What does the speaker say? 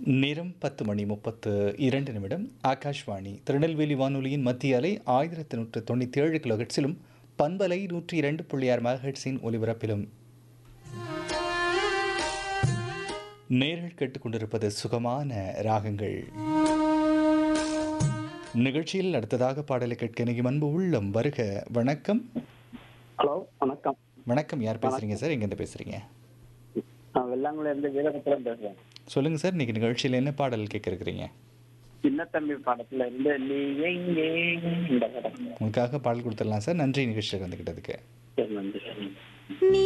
நேரம் 10:32 ஆகாஷ்வாணி திருநெல்வேலி வானொலியின் மத்திய அலை 1197 கிலோஹெட்ஸிலும் பண்பலை 102.6 மெகாஹெட்ஸின் ஒலிபரப்பிலும் நேர்கள் கேட்டுக்கொண்டிருப்பது சுகமான ராகங்கள் நிகழ்ச்சியில் அடுத்ததாக பாடலை கேட்க இணையும் அன்பு உள்ளம் வருக. வணக்கம். ஹலோ, வணக்கம். வணக்கம், யார் பேசுறீங்க சார்? எங்கேருந்து பேசுறீங்க? நான் வெள்ளாங்குளம் இருந்து வீரபத்திரம் பேசுறேன். சொல்லுங்க சார், இன்னைக்கு நிகழ்ச்சியில் என்ன பாடல் கேட்க இருக்கிறீங்க? சின்ன தம்பி படத்துல இருந்து நீ எங்கே இந்த படம். உங்களுக்காக பாடல் கொடுத்துடலாம் சார். நன்றி நிகழ்ச்சியில் வந்துக்கிட்டதுக்கு. சரி, நன்றி.